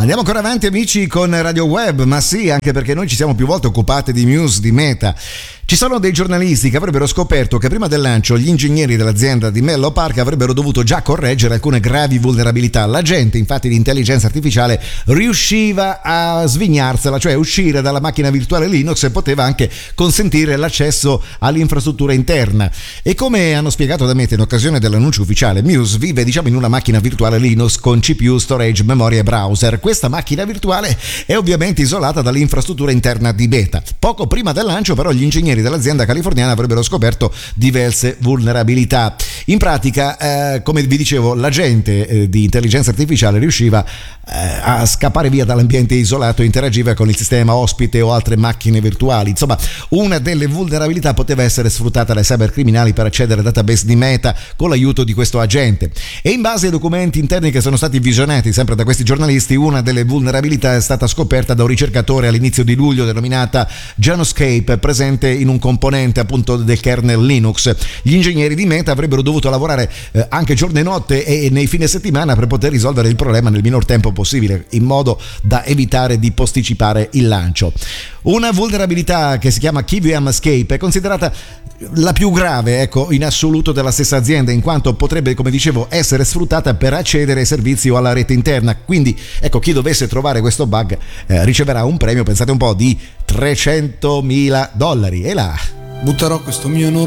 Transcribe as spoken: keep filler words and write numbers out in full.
Andiamo ancora avanti amici con Radio Web, ma sì, anche perché noi ci siamo più volte occupati di Muse, di Meta. Ci sono dei giornalisti che avrebbero scoperto che prima del lancio gli ingegneri dell'azienda di Menlo Park avrebbero dovuto già correggere alcune gravi vulnerabilità. La gente, infatti, di intelligenza artificiale riusciva a svignarsela, cioè uscire dalla macchina virtuale Linux, e poteva anche consentire l'accesso all'infrastruttura interna. E come hanno spiegato da Meta in occasione dell'annuncio ufficiale, Muse vive diciamo in una macchina virtuale Linux con C P U, storage, memoria e browser. Questa macchina virtuale è ovviamente isolata dall'infrastruttura interna di Meta. Poco prima del lancio però gli ingegneri dell'azienda californiana avrebbero scoperto diverse vulnerabilità. In pratica, eh, come vi dicevo, l'agente eh, di intelligenza artificiale riusciva eh, a scappare via dall'ambiente isolato e interagiva con il sistema ospite o altre macchine virtuali. Insomma, una delle vulnerabilità poteva essere sfruttata dai cybercriminali per accedere al database di Meta con l'aiuto di questo agente. E in base ai documenti interni che sono stati visionati sempre da questi giornalisti, una delle vulnerabilità è stata scoperta da un ricercatore all'inizio di luglio, denominata Janoscape, presente in un componente appunto del kernel Linux. Gli ingegneri di Meta avrebbero dovuto lavorare eh, anche giorno e notte e nei fine settimana per poter risolvere il problema nel minor tempo possibile, in modo da evitare di posticipare il lancio. Una vulnerabilità che si chiama K V M Escape è considerata la più grave, ecco, in assoluto della stessa azienda, in quanto potrebbe, come dicevo, essere sfruttata per accedere ai servizi o alla rete interna. Quindi, ecco, chi dovesse trovare questo bug eh, riceverà un premio, pensate un po', di trecentomila dollari. E là butterò questo mio enorme